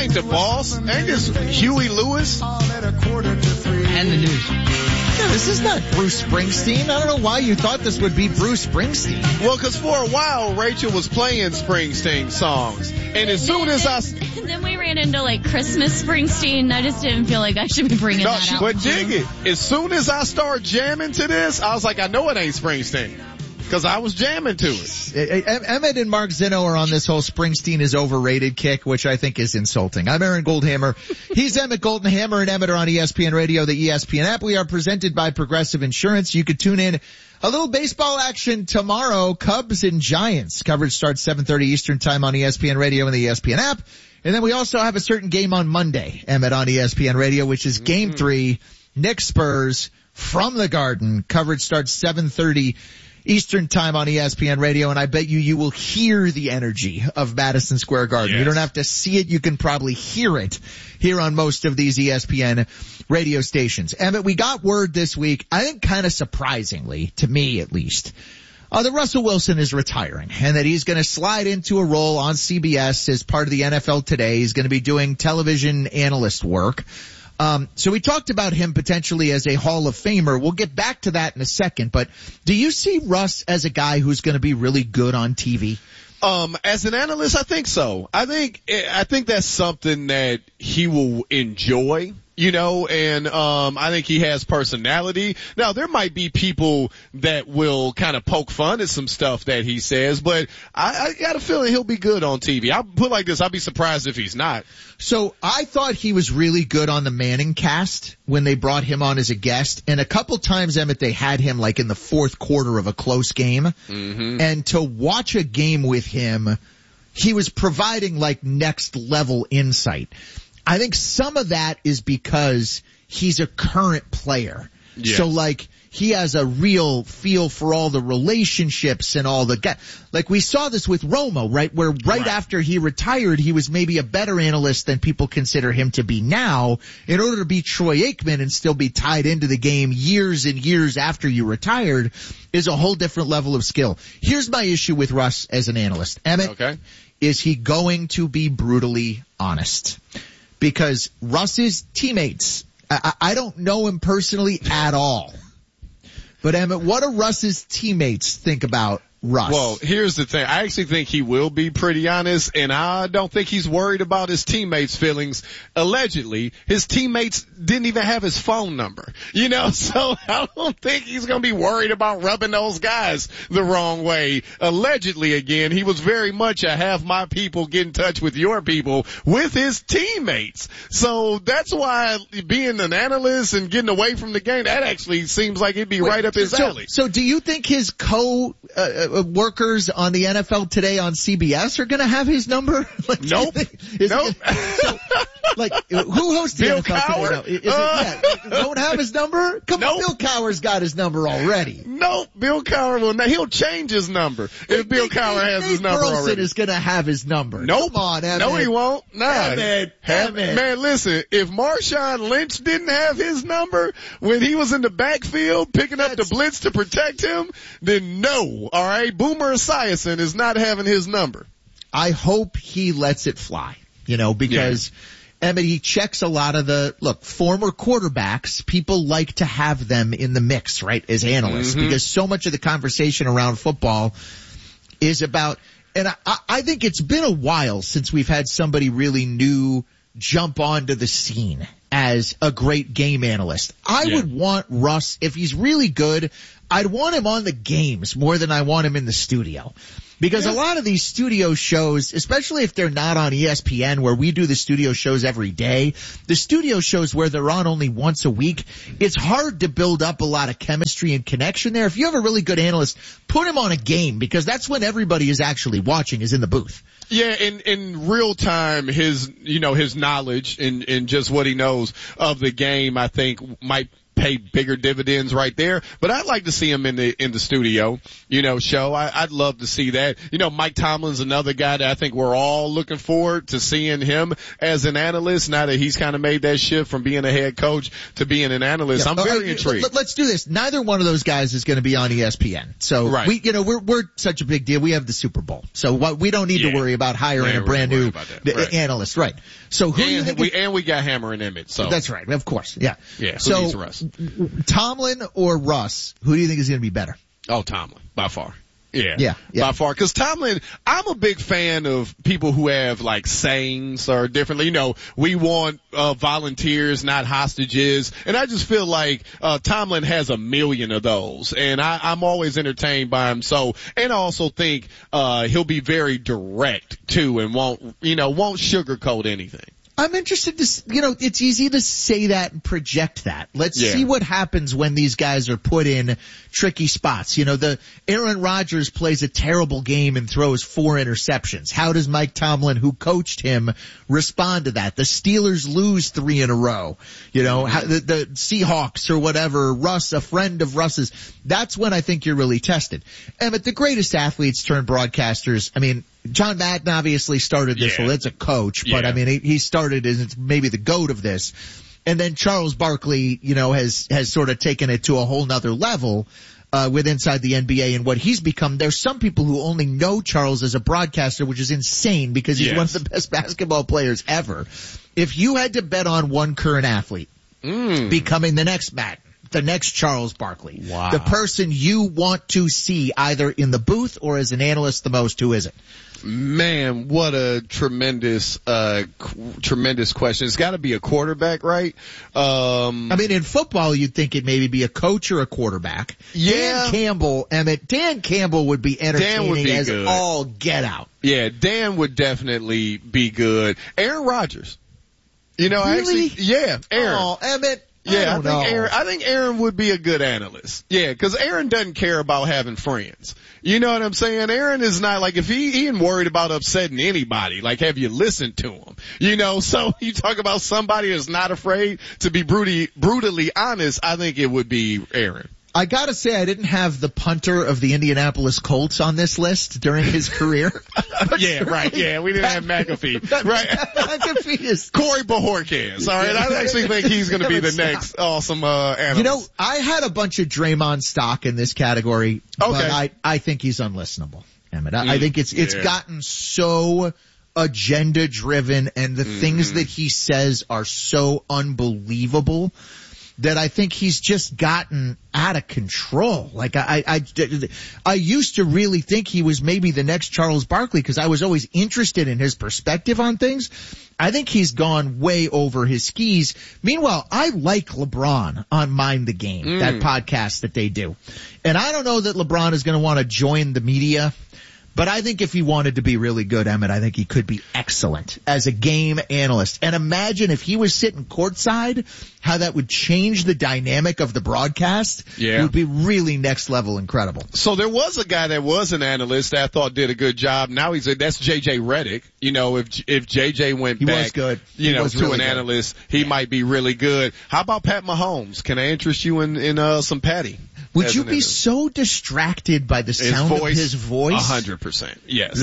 ain't the boss. Ain't this Huey Lewis? And the news. Yeah, this is not Bruce Springsteen. I don't know why you thought this would be Bruce Springsteen. Well, because for a while, Rachel was playing Springsteen songs. And as soon as Then we ran into, like, Christmas Springsteen. I just didn't feel like I should be bringing that out. But dig it. As soon as I start jamming to this, I was like, I know it ain't Springsteen. Because I was jamming to it. Emmett and Mark Zinno are on this whole Springsteen is overrated kick, which I think is insulting. I'm Aaron Goldhammer. He's Emmett Goldenhammer, and Emmett are on ESPN Radio, the ESPN app. We are presented by Progressive Insurance. You could tune in a little baseball action tomorrow. Cubs and Giants. Coverage starts 7:30 Eastern time on ESPN Radio and the ESPN app. And then we also have a certain game on Monday, Emmett, on ESPN Radio, which is Game 3, Knicks Spurs from the Garden. Coverage starts 7:30 Eastern time on ESPN Radio, and I bet you will hear the energy of Madison Square Garden. Yes. You don't have to see it. You can probably hear it here on most of these ESPN radio stations. Emmett, we got word this week, I think kind of surprisingly, to me at least, that Russell Wilson is retiring and that he's going to slide into a role on CBS as part of the NFL Today. He's going to be doing television analyst work. So we talked about him potentially as a Hall of Famer. We'll get back to that in a second, but do you see Russ as a guy who's going to be really good on TV? As an analyst, I think so. I think that's something that he will enjoy. And I think he has personality. Now, there might be people that will kind of poke fun at some stuff that he says, but I got a feeling he'll be good on TV. I'll put it like this, I'll be surprised if he's not. So I thought he was really good on the Manning cast when they brought him on as a guest, and a couple times, Emmett, they had him like in the fourth quarter of a close game, and to watch a game with him, he was providing like next level insight. I think some of that is because he's a current player. Yes. So like he has a real feel for all the relationships and all the guys. Like we saw this with Romo, right? Where right after he retired, he was maybe a better analyst than people consider him to be now. In order to be Troy Aikman and still be tied into the game years and years after you retired is a whole different level of skill. Here's my issue with Russ as an analyst. Emmett, okay. Is he going to be brutally honest? Because Russ's teammates, I don't know him personally at all. But Emmett, what do Russ's teammates think about Russ? Well, here's the thing. I actually think he will be pretty honest, and I don't think he's worried about his teammates' feelings. Allegedly, his teammates didn't even have his phone number, so I don't think he's going to be worried about rubbing those guys the wrong way. Allegedly, again, he was very much a have my people get in touch with your people with his teammates. So that's why being an analyst and getting away from the game, that actually seems like it'd be right up his alley. So do you think his workers on the NFL Today on CBS are going to have his number? Nope. Who hosts Bill the NFL Cowher? Today? Don't have his number? Come on, Bill Cowher's got his number already. Nope, Bill Cowher will not. He'll change his number if Bill Cowher has his number already. Burleson is going to have his number. Nope. Come on, Emmett. No, he won't. Nah. Emmett. Man, listen, if Marshawn Lynch didn't have his number when he was in the backfield picking up the blitz to protect him, then no. All right, Boomer Esiason is not having his number. I hope he lets it fly, because Emmett, he checks a lot of former quarterbacks. People like to have them in the mix, right, as analysts, because so much of the conversation around football is about, and I think it's been a while since we've had somebody really new jump onto the scene as a great game analyst. I would want Russ, if he's really good, I'd want him on the games more than I want him in the studio. Because a lot of these studio shows, especially if they're not on ESPN where we do the studio shows every day, the studio shows where they're on only once a week, it's hard to build up a lot of chemistry and connection there. If you have a really good analyst, put him on a game because that's when everybody is actually watching, is in the booth. Yeah, in real time, his knowledge and just what he knows of the game, I think might pay bigger dividends right there. But I'd like to see him in the studio, show. I'd love to see that. Mike Tomlin's another guy that I think we're all looking forward to seeing him as an analyst now that he's kind of made that shift from being a head coach to being an analyst. I'm very intrigued. Let's do this. Neither one of those guys is going to be on ESPN. So we're such a big deal. We have the Super Bowl. So we don't need to worry about hiring a brand new analyst. Right. So who do you think? We got Hammer and Emmett. So that's right. Of course. Yeah. Yeah. So who needs Russ? Tomlin or Russ? Who do you think is going to be better? Oh, Tomlin by far. Yeah. By far. Cause Tomlin, I'm a big fan of people who have like sayings or differently. We want, volunteers, not hostages. And I just feel like, Tomlin has a million of those. And I'm always entertained by him. So, and I also think, he'll be very direct too and won't sugarcoat anything. I'm interested to, it's easy to say that and project that. Let's see what happens when these guys are put in tricky spots. The Aaron Rodgers plays a terrible game and throws 4 interceptions. How does Mike Tomlin, who coached him, respond to that? The Steelers lose 3 in a row. The Seahawks or whatever, Russ, a friend of Russ's. That's when I think you're really tested. Emmett, the greatest athletes turned broadcasters. I mean, John Madden obviously started this. Well, it's a coach, but I mean, he started as maybe the GOAT of this. And then Charles Barkley, has sort of taken it to a whole nother level, with inside the NBA and what he's become. There's some people who only know Charles as a broadcaster, which is insane because he's one of the best basketball players ever. If you had to bet on one current athlete becoming the next Madden, the next Charles Barkley, the person you want to see either in the booth or as an analyst the most, who is it? Man, what a tremendous question. It's got to be a quarterback, right? I mean, in football, you'd think it maybe be a coach or a quarterback. Yeah. Dan Campbell would be entertaining as good. All get out. Yeah, Dan would definitely be good. Aaron Rodgers. Really? Aaron. Oh, Emmett. Yeah, I think Aaron would be a good analyst. Yeah, cause Aaron doesn't care about having friends. You know what I'm saying? Aaron is not like, if he ain't worried about upsetting anybody, like have you listened to him? So you talk about somebody that's not afraid to be brutally honest, I think it would be Aaron. I gotta say, I didn't have the punter of the Indianapolis Colts on this list during his career. Yeah, right. Yeah, we didn't have McAfee. Right. McAfee is Corey Bojorquez. All right. I actually think he's going to be the next awesome analyst. I had a bunch of Draymond stock in this category, but I think he's unlistenable, Emmett. I think it's gotten so agenda driven, and the things that he says are so unbelievable that I think he's just gotten out of control. Like I used to really think he was maybe the next Charles Barkley because I was always interested in his perspective on things. I think he's gone way over his skis. Meanwhile, I like LeBron on Mind the Game, that podcast that they do. And I don't know that LeBron is going to want to join the media. But I think if he wanted to be really good, Emmett, I think he could be excellent as a game analyst. And imagine if he was sitting courtside, how that would change the dynamic of the broadcast. Yeah. It would be really next level incredible. So there was a guy that was an analyst that I thought did a good job. Now that's JJ Redick. If JJ went back, was good. To an analyst, he might be really good. How about Pat Mahomes? Can I interest you in some Patty? Would you be so distracted by the sound of his voice? 100%. Yes.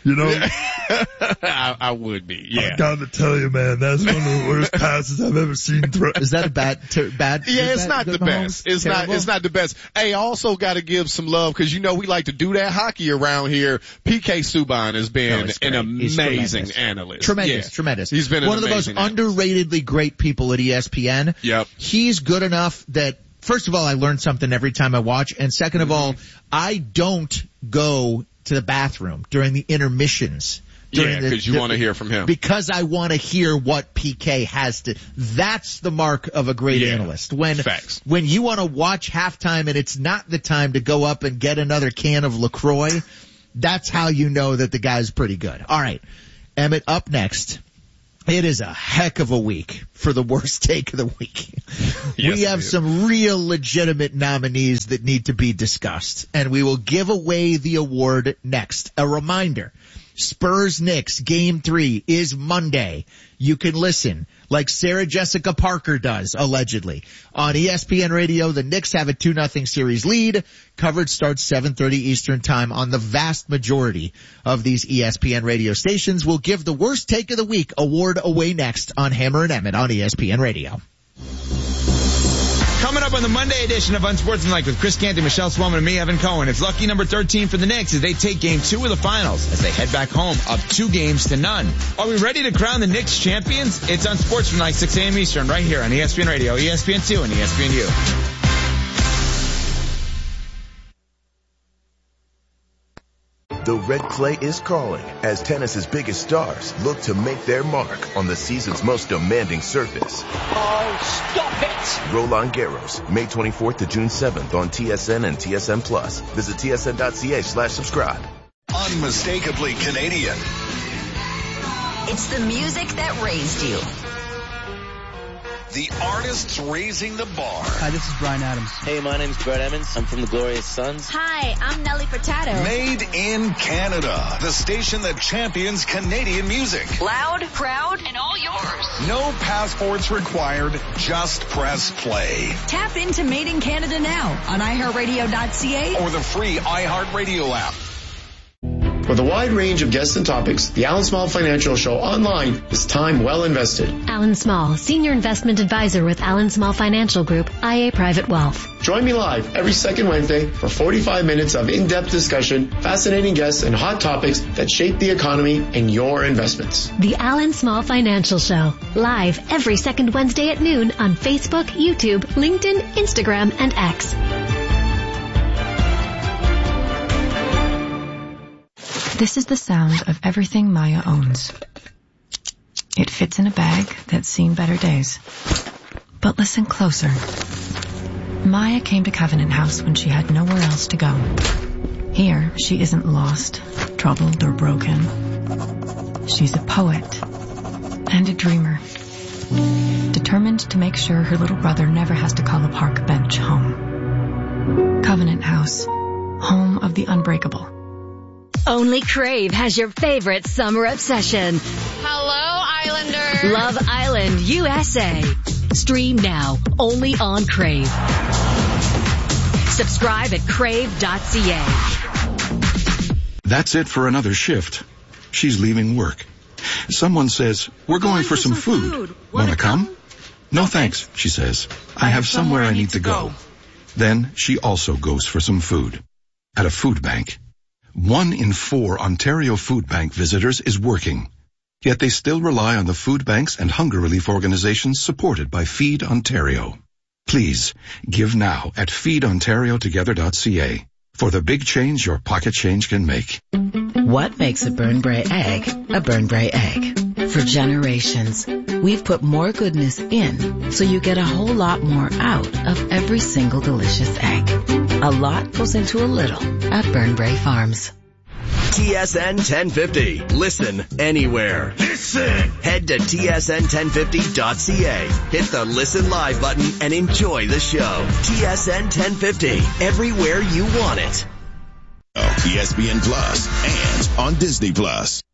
Yeah, I would be. Yeah. I gotta tell you, man, that's one of the worst passes I've ever seen. Is that a bad? Yeah, it's not the best. It's not the best. Hey, I also gotta give some love because we like to do that hockey around here. PK Subban has been an amazing analyst. Tremendous. He's been one of the most underratedly great people at ESPN. Yep. He's good enough that, first of all, I learn something every time I watch, and second of all, I don't go to the bathroom during the intermissions. Because you want to hear from him. Because I want to hear what PK has to. That's the mark of a great analyst. When you want to watch halftime and it's not the time to go up and get another can of LaCroix, that's how you know that the guy's pretty good. All right, Emmett, up next. It is a heck of a week for the worst take of the week. We have some real legitimate nominees that need to be discussed, and we will give away the award next. A reminder, Spurs-Knicks Game 3 is Monday. You can listen like Sarah Jessica Parker does, allegedly. On ESPN Radio, the Knicks have a 2-0 series lead. Coverage starts 7:30 Eastern Time on the vast majority of these ESPN radio stations. We'll give the Worst Take of the Week award away next on Hammer and Emmett on ESPN Radio. Coming up on the Monday edition of Unsportsmanlike with Chris Canty, Michelle Swellman, and me, Evan Cohen. It's lucky number 13 for the Knicks as they take Game 2 of the finals as they head back home up 2-0. Are we ready to crown the Knicks champions? It's Unsportsmanlike, 6 a.m. Eastern, right here on ESPN Radio, ESPN2, and ESPNU. The red clay is calling as tennis's biggest stars look to make their mark on the season's most demanding surface. Oh, stop it! Roland Garros, May 24th to June 7th on TSN and TSN Plus. Visit tsn.ca/subscribe. Unmistakably Canadian. It's the music that raised you. The artists raising the bar. Hi, this is Bryan Adams. Hey, my name's Brett Emmons. I'm from the Glorious Sons. Hi, I'm Nelly Furtado. Made in Canada. The station that champions Canadian music. Loud, proud, and all yours. No passports required. Just press play. Tap into Made in Canada now on iHeartRadio.ca or the free iHeartRadio app. With a wide range of guests and topics, the Alan Small Financial Show online is time well invested. Alan Small, Senior Investment Advisor with Alan Small Financial Group, IA Private Wealth. Join me live every second Wednesday for 45 minutes of in-depth discussion, fascinating guests, and hot topics that shape the economy and your investments. The Alan Small Financial Show, live every second Wednesday at noon on Facebook, YouTube, LinkedIn, Instagram, and X. This is the sound of everything Maya owns. It fits in a bag that's seen better days. But listen closer. Maya came to Covenant House when she had nowhere else to go. Here, she isn't lost, troubled, or broken. She's a poet and a dreamer, determined to make sure her little brother never has to call a park bench home. Covenant House, home of the unbreakable. Only Crave has your favorite summer obsession. Hello, Islander. Love Island, USA. Stream now, only on Crave. Subscribe at crave.ca. That's it for another shift. She's leaving work. Someone says, we're going for some food. Wanna come? No thanks, she says. I have somewhere I need to go. Then she also goes for some food. At a food bank. 1 in 4 Ontario Food Bank visitors is working. Yet they still rely on the food banks and hunger relief organizations supported by Feed Ontario. Please, give now at feedontariotogether.ca for the big change your pocket change can make. What makes a Burnbrae egg a Burnbrae egg? For generations, we've put more goodness in so you get a whole lot more out of every single delicious egg. A lot goes into a little at Burnbrae Farms. TSN 1050. Listen anywhere. Listen! Head to tsn1050.ca. Hit the Listen Live button and enjoy the show. TSN 1050. Everywhere you want it. ESPN Plus and on Disney Plus.